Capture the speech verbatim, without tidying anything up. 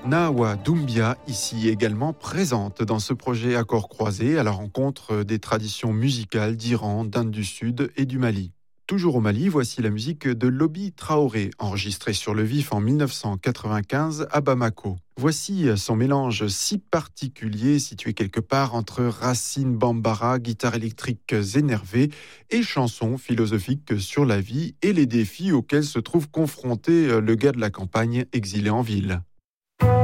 Nawa Doumbia, ici également présente dans ce projet Accords croisés à la rencontre des traditions musicales d'Iran, d'Inde du Sud et du Mali. Toujours au Mali, voici la musique de Lobi Traoré, enregistrée sur le vif en dix-neuf cent quatre-vingt-quinze à Bamako. Voici son mélange si particulier, situé quelque part entre racines bambara, guitare électrique énervée et chansons philosophiques sur la vie et les défis auxquels se trouve confronté le gars de la campagne exilé en ville.